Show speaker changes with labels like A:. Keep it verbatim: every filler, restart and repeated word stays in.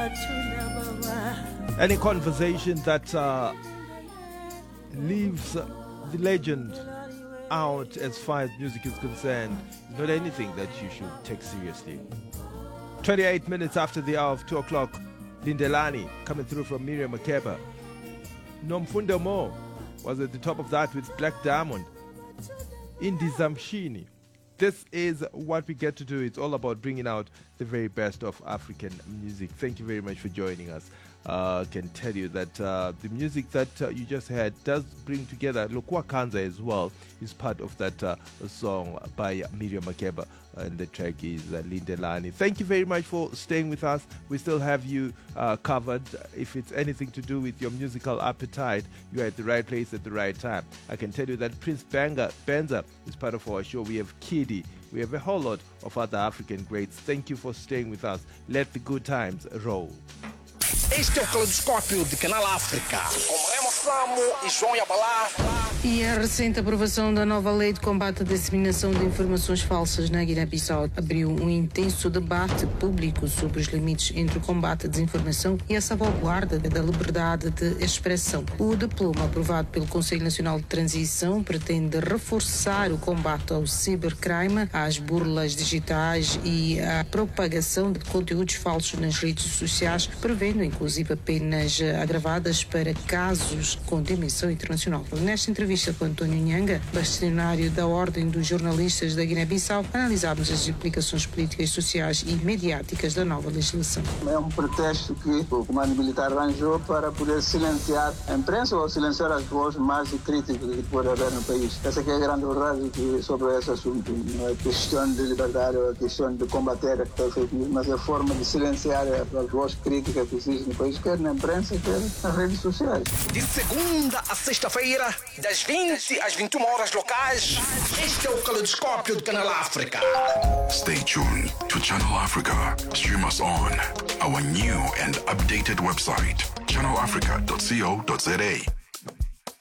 A: Any conversation that uh, leaves uh, the legend out as far as music is concerned is not anything that you should take seriously. twenty-eight minutes after the hour of two o'clock, Lindelani coming through from Miriam Makeba. Nomfundo Mo was at the top of that with Black Diamond. Indi Zamshini. This is what we get to do. It's all about bringing out the very best of African music. Thank you very much for joining us. I uh, can tell you that uh, the music that uh, you just heard does bring together Lokwa Kanza as well. Is part of that uh, song by Miriam Makeba, and the track is uh, Lindelani. Thank you very much for staying with us. We still have you uh, covered. If it's anything to do with your musical appetite, you're at the right place at the right time. I can tell you that Prince Banga, Benza is part of our show. We have Kiddy. We have a whole lot of other African greats. Thank you for staying with us. Let the good times roll.
B: Este é o Caleidoscópio de Canal África, com Remo Samo e João Yabalá.
C: E a recente aprovação da nova lei de combate à disseminação de informações falsas na Guiné-Bissau abriu um intenso debate público sobre os limites entre o combate à desinformação e a salvaguarda da liberdade de expressão. O diploma aprovado pelo Conselho Nacional de Transição pretende reforçar o combate ao cibercrime, às burlas digitais e à propagação de conteúdos falsos nas redes sociais, prevendo inclusive penas agravadas para casos com dimensão internacional. Nesta entrevista com António Nhanga, bastonário da Ordem dos Jornalistas da Guiné-Bissau, analisámos as implicações políticas, sociais e mediáticas da nova legislação.
D: É um pretexto que o comando militar arranjou para poder silenciar a imprensa ou silenciar as vozes mais críticas que pode haver no país. Essa que é a grande verdade que, sobre esse assunto. Não é questão de liberdade ou a questão de combater a fake news, mas é a forma de silenciar as vozes críticas que existem no país, quer na imprensa, quer nas redes sociais.
B: De segunda a sexta-feira, das vinte às vinte e uma horas locais, este é o Caleidoscópio de Canal África.
E: Stay tuned to Channel Africa. Stream us on our new and updated website, channel africa dot co dot za.